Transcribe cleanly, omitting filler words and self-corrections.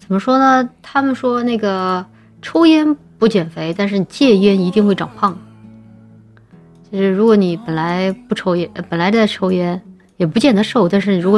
怎么说呢？他们说那个抽烟不减肥，但是戒烟一定会长胖。就是如果你本来不抽烟，本来在抽烟，也不见得瘦，但是如果